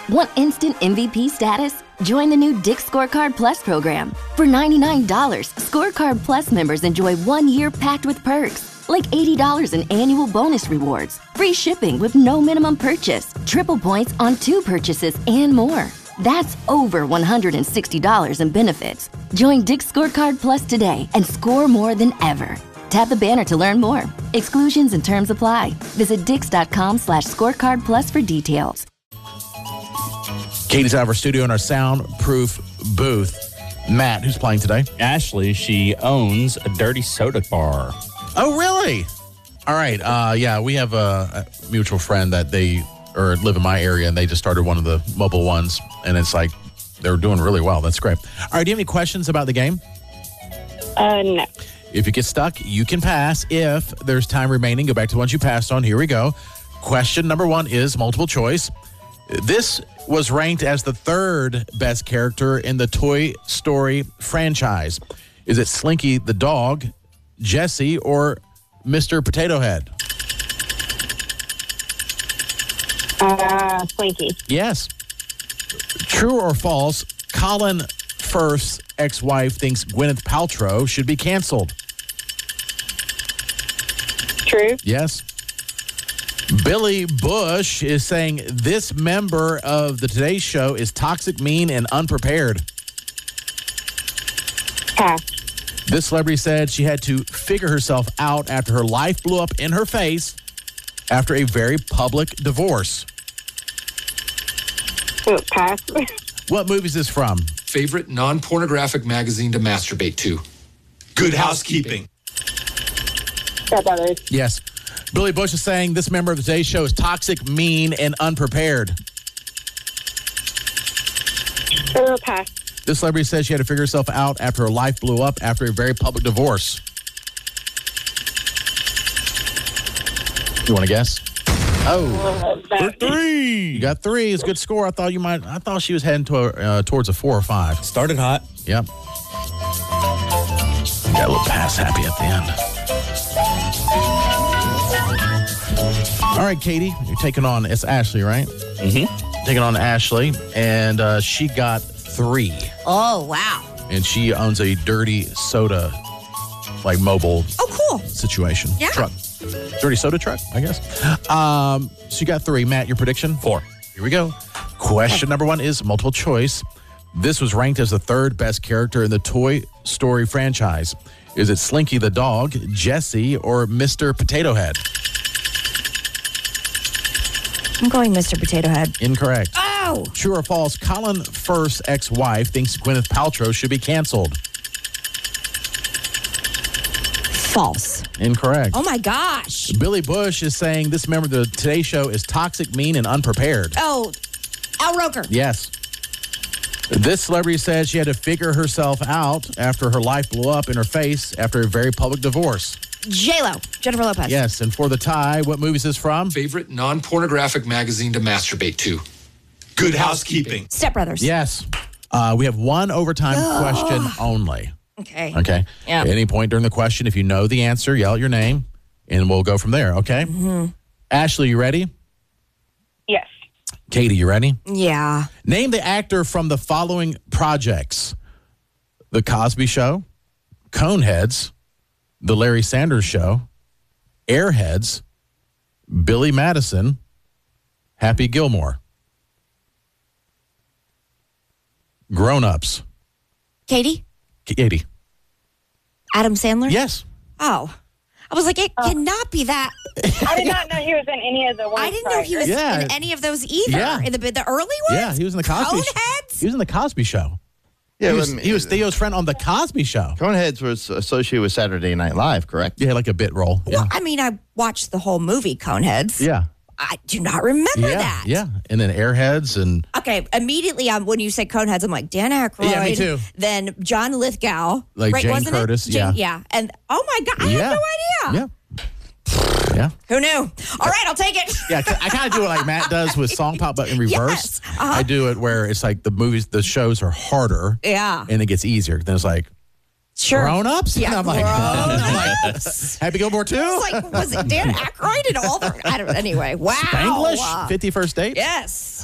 Want instant MVP status? Join the new Dick's Scorecard Plus program. For $99, Scorecard Plus members enjoy 1 year packed with perks, like $80 in annual bonus rewards, free shipping with no minimum purchase, triple points on 2 purchases, and more. That's over $160 in benefits. Join Dick's Scorecard Plus today and score more than ever. Tap the banner to learn more. Exclusions and terms apply. Visit dix.com/scorecard plus for details. Katie's out of our studio in our soundproof booth. Matt, who's playing today? Ashley, she owns a dirty soda bar. Oh, really? All right. Yeah, we have a mutual friend that live in my area, and they just started one of the mobile ones, and it's like they're doing really well. That's great. All right, do you have any questions about the game? No. If you get stuck, you can pass. If there's time remaining, go back to the ones you passed on. Here we go. Question number 1 is multiple choice. This was ranked as the 3rd best character in the Toy Story franchise. Is it Slinky the dog, Jessie, or Mr. Potato Head? Slinky. Yes. True or false, Colin Firth's ex-wife thinks Gwyneth Paltrow should be canceled. True. Yes. Billy Bush is saying this member of the Today Show is toxic, mean, and unprepared. Pass. This celebrity said she had to figure herself out after her life blew up in her face after a very public divorce. Pass. What movie is this from? Favorite non-pornographic magazine to masturbate to? Good Housekeeping. Step Brothers. Yes. Billy Bush is saying this member of the Today Show is toxic, mean, and unprepared. Pass. This celebrity says she had to figure herself out after her life blew up after a very public divorce. You want to guess? Oh, for 3. You got 3. It's a good score. I thought she was heading towards a 4 or 5. Started hot. Yep. Got a little pass happy at the end. All right, Katie, you're taking on, it's Ashley, right? Mm-hmm. Taking on Ashley, and she got 3. Oh, wow. And she owns a dirty soda, like mobile situation. Yeah. Truck. Dirty soda truck, I guess. So you got 3. Matt, your prediction? 4. Here we go. Question number 1 is multiple choice. This was ranked as the 3rd best character in the Toy Story franchise. Is it Slinky the dog, Jessie, or Mr. Potato Head? I'm going Mr. Potato Head. Incorrect. Oh! True or false, Colin Firth's ex-wife thinks Gwyneth Paltrow should be canceled. False. Incorrect. Oh, my gosh. Billy Bush is saying this member of the Today Show is toxic, mean, and unprepared. Oh, Al Roker. Yes. This celebrity said she had to figure herself out after her life blew up in her face after a very public divorce. J-Lo. Jennifer Lopez. Yes, and for the tie, what movie is this from? Favorite non-pornographic magazine to masturbate to? Good Housekeeping. Step Brothers. Yes. We have 1 overtime question only. Okay. Okay? Yeah. At any point during the question, if you know the answer, yell out your name, and we'll go from there, okay? Mm-hmm. Ashley, you ready? Yes. Katie, you ready? Yeah. Name the actor from the following projects: The Cosby Show, Coneheads, The Larry Sanders Show, Airheads, Billy Madison, Happy Gilmore. Grown-ups. Katie? Katie. Adam Sandler? Yes. Oh. I was like, it cannot be that. I did not know he was in any of the ones. I didn't know he was in any of those either. Yeah. In the early ones? Yeah, he was in the Cosby Show. Coneheads? He was in the Cosby Show. Yeah, he was Theo's friend on the Cosby Show. Coneheads was associated with Saturday Night Live, correct? Yeah, like a bit role. Yeah. Well, I mean, I watched the whole movie, Coneheads. Yeah. I do not remember that. Yeah, and then Airheads and... Okay, immediately when you say Coneheads, I'm like, Dan Aykroyd. Yeah, me too. Then John Lithgow. Like right, Jane wasn't Curtis, it? yeah. Yeah, and oh my God, I had no idea. Yeah. Yeah. Who knew? All right, I'll take it. Yeah, I kind of do it like Matt does with Song Pop, but in reverse. Yes. Uh-huh. I do it where it's like the shows are harder. Yeah. And it gets easier. Then it's like, Sure. Grown-ups? Yeah, and I'm like, Grown-ups. Happy Gilmore too? It's like, was it Dan Aykroyd and all the... I don't... Anyway, wow. Spanglish? 50 First Dates? Yes.